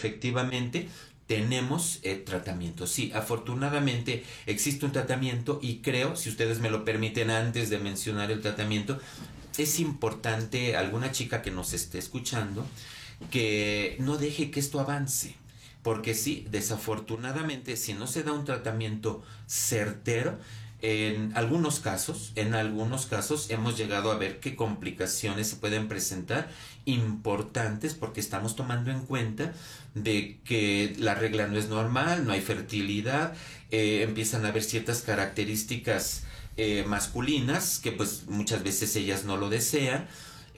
efectivamente tenemos tratamiento. Sí, afortunadamente existe un tratamiento y creo, si ustedes me lo permiten antes de mencionar el tratamiento, es importante, alguna chica que nos esté escuchando, que no deje que esto avance. Porque sí, desafortunadamente, si no se da un tratamiento certero, en algunos casos hemos llegado a ver que complicaciones se pueden presentar importantes porque estamos tomando en cuenta de que la regla no es normal, no hay fertilidad, empiezan a haber ciertas características masculinas que pues muchas veces ellas no lo desean.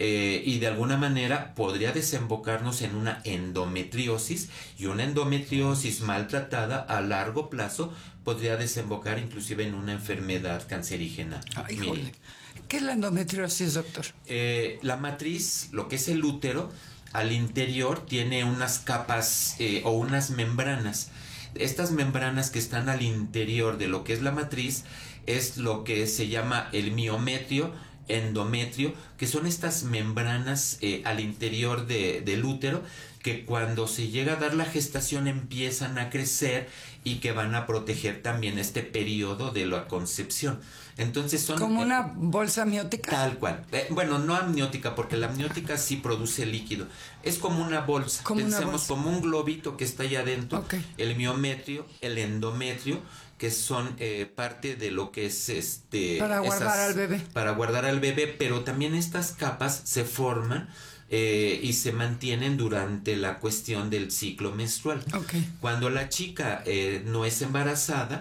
Y de alguna manera podría desembocarnos en una endometriosis, y una endometriosis maltratada a largo plazo podría desembocar inclusive en una enfermedad cancerígena. Ay, híjole. ¿Qué es la endometriosis, doctor? La matriz, lo que es el útero, al interior tiene unas capas o unas membranas. Estas membranas que están al interior de lo que es la matriz es lo que se llama el miometrio, endometrio, que son estas membranas al interior del útero, que cuando se llega a dar la gestación empiezan a crecer y que van a proteger también este periodo de la concepción. Entonces son como una bolsa amniótica. Tal cual. Bueno, no amniótica, porque la amniótica sí produce líquido. Es como una bolsa. Pensemos como un globito que está allá adentro. Okay. El miometrio, el endometrio, que son parte de lo que es para guardar al bebé. Para guardar al bebé, pero también estas capas se forman y se mantienen durante la cuestión del ciclo menstrual. Okay. Cuando la chica no es embarazada,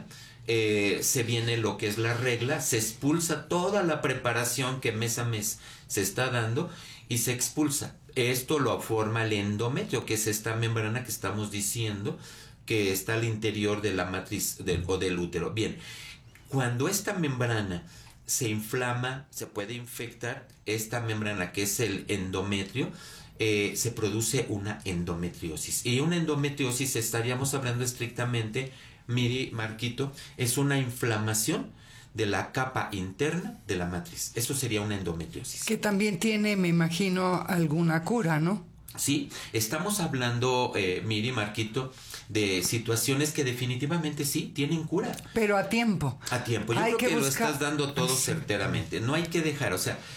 se viene lo que es la regla, se expulsa toda la preparación que mes a mes se está dando y se expulsa. Esto lo forma el endometrio, que es esta membrana que estamos diciendo que está al interior de la matriz o del útero. Bien, cuando esta membrana se inflama, se puede infectar, esta membrana que es el endometrio, se produce una endometriosis. Y una endometriosis, estaríamos hablando estrictamente, Miri, Marquito, es una inflamación de la capa interna de la matriz. Eso sería una endometriosis. Que también tiene, me imagino, alguna cura, ¿no? Sí, estamos hablando, Miri, Marquito, de situaciones que definitivamente sí tienen cura. Pero a tiempo. A tiempo. Yo creo que lo estás dando todo certeramente. No hay que dejar, o sea,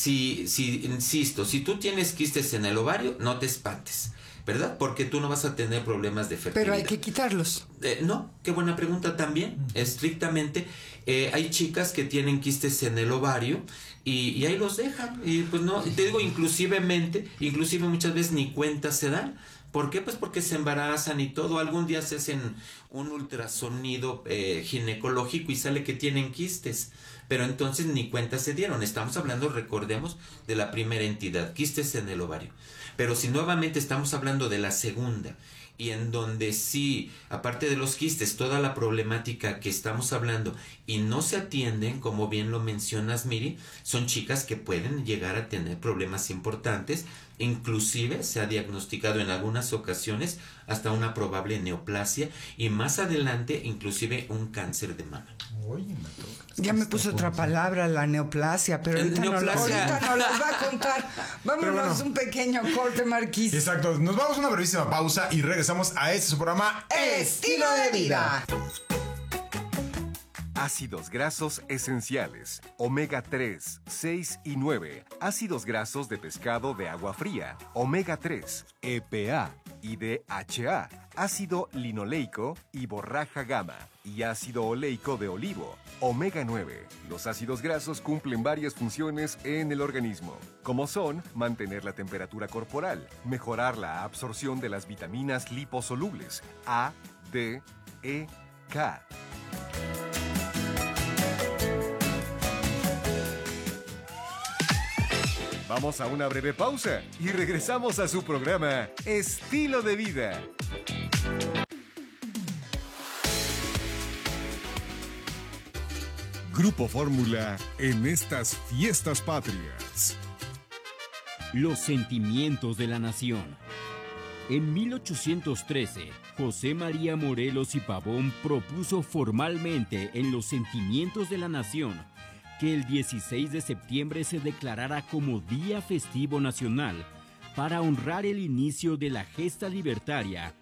insisto, si tú tienes quistes en el ovario, no te espantes, ¿verdad? Porque tú no vas a tener problemas de fertilidad. Pero hay que quitarlos. No, qué buena pregunta también. Estrictamente, hay chicas que tienen quistes en el ovario y ahí los dejan. Y pues no, te digo, inclusive muchas veces ni cuenta se dan. ¿Por qué? Pues porque se embarazan y todo. Algún día se hacen un ultrasonido ginecológico y sale que tienen quistes. Pero entonces ni cuenta se dieron. Estamos hablando, recordemos, de la primera entidad, quistes en el ovario. Pero si nuevamente estamos hablando de la segunda, y en donde sí, aparte de los quistes, toda la problemática que estamos hablando y no se atienden, como bien lo mencionas, Miri, son chicas que pueden llegar a tener problemas importantes. Inclusive se ha diagnosticado en algunas ocasiones hasta una probable neoplasia y más adelante inclusive un cáncer de mama. Oye, ya me puso otra palabra, la neoplasia, pero ahorita no las va a contar. Vámonos un pequeño corte, Marquís. Exacto, nos vamos a una brevísima pausa y regresamos a este su programa Estilo de Vida. Ácidos grasos esenciales, omega 3, 6 y 9, ácidos grasos de pescado de agua fría, omega 3, EPA y DHA, ácido linoleico y borraja gamma, y ácido oleico de olivo, omega 9. Los ácidos grasos cumplen varias funciones en el organismo, como son mantener la temperatura corporal, mejorar la absorción de las vitaminas liposolubles A, D, E, K. Vamos a una breve pausa y regresamos a su programa Estilo de Vida. Grupo Fórmula en estas fiestas patrias. Los sentimientos de la nación. En 1813, José María Morelos y Pavón propuso formalmente en los sentimientos de la nación que el 16 de septiembre se declarara como Día Festivo Nacional para honrar el inicio de la gesta libertaria